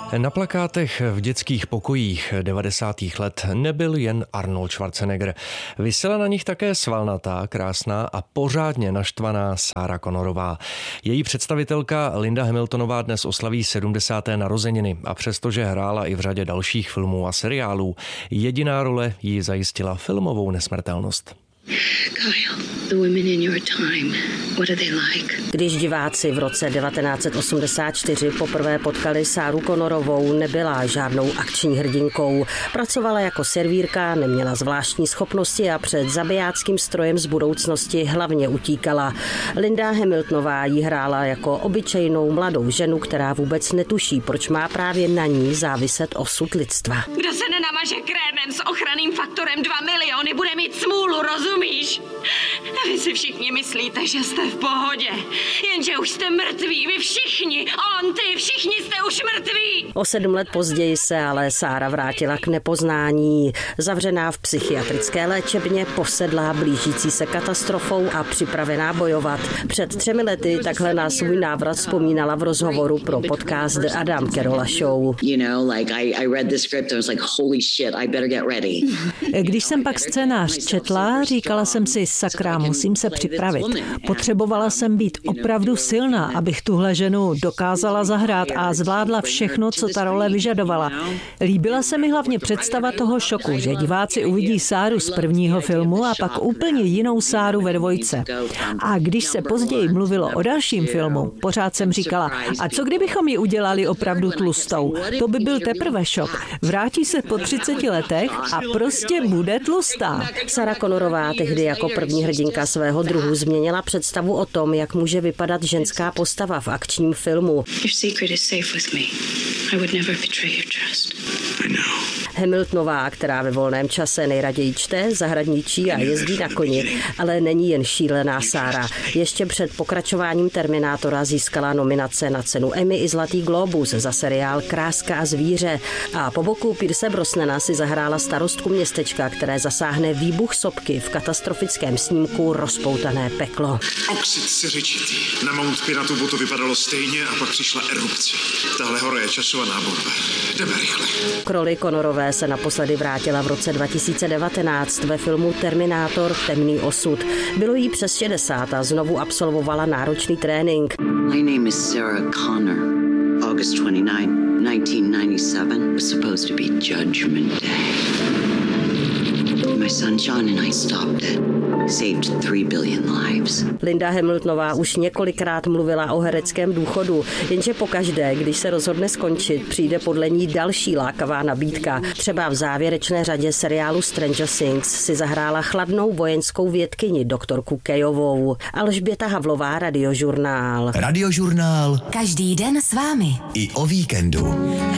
Na plakátech v dětských pokojích 90. let nebyl jen Arnold Schwarzenegger. Visela na nich také svalnatá, krásná a pořádně naštvaná Sarah Connorová. Její představitelka Linda Hamiltonová dnes oslaví 70. narozeniny a přestože hrála i v řadě dalších filmů a seriálů, jediná role jí zajistila filmovou nesmrtelnost. Kyle, the women in your time, what are they like? Když diváci v roce 1984 poprvé potkali Saru Connorovou, nebyla žádnou akční hrdinkou. Pracovala jako servírka, neměla zvláštní schopnosti a před zabijáckým strojem z budoucnosti hlavně utíkala. Linda Hamiltonová ji hrála jako obyčejnou mladou ženu, která vůbec netuší, proč má právě na ní záviset osud lidstva. Kdo se nenamaže krémem s ochranným faktorem 2 miliony, bude mít smůlu, rozumíš? Vy si všichni myslíte, že jste v pohodě, jenže už jste mrtví, vy všichni, ty všichni jste už mrtví. O 7 let později se ale Sára vrátila k nepoznání. Zavřená v psychiatrické léčebně, posedlá blížící se katastrofou a připravená bojovat. Před 3 lety takhle na svůj návrat vzpomínala v rozhovoru pro podcast The Adam Carolla Show. Když jsem pak scénář četla, říkala jsem si, sakra, musím se připravit. Potřebovala jsem být opravdu silná, abych tuhle ženu dokázala zahrát a zvládla všechno, co ta role vyžadovala. Líbila se mi hlavně představa toho šoku, že diváci uvidí Sáru z prvního filmu a pak úplně jinou Sáru ve 2. A když se později mluvilo o dalším filmu, pořád jsem říkala, a co kdybychom ji udělali opravdu tlustou? To by byl teprve šok. Vrátí se po 30 letech a prostě bude tlustá. Sarah Connorová tehdy jako první hrdinka svého druhu změnila představu o tom, jak může vypadat ženská postava v akčním filmu. Hamiltonová, která ve volném čase nejraději čte, zahradničí a jezdí na koni, ale není jen šílená Sára. Ještě před pokračováním Terminátora získala nominace na cenu Emmy i Zlatý glóbus za seriál Kráska a zvíře a po boku Pierce Brosnana si zahrála starostku městečka, které zasáhne výbuch sopky v katastrofickém snímku Rozpoutané peklo. Oxid siřičitý. Na Mount Pinatubo to vypadalo stejně a pak přišla erupce. Tahle hora je časovaná bomba. Jdeme rychle. K roli Connorové se naposledy vrátila v roce 2019 ve filmu Terminátor Temný osud. Bylo jí přes 60 a znovu absolvovala náročný trénink. My name is Sarah Connor. August 29, 1997 was supposed to be Judgment Day. My son John and I stopped it. Saved 3 billion lives. Linda Hamiltonová už několikrát mluvila o hereckém důchodu, jenže pokaždé, když se rozhodne skončit, přijde podle ní další lákavá nabídka. Třeba v závěrečné řadě seriálu Stranger Things si zahrála chladnou vojenskou vědkyni doktorku Kejovou. Alžběta Havlová, Radiožurnál. Radiožurnál. Každý den s vámi. I o víkendu.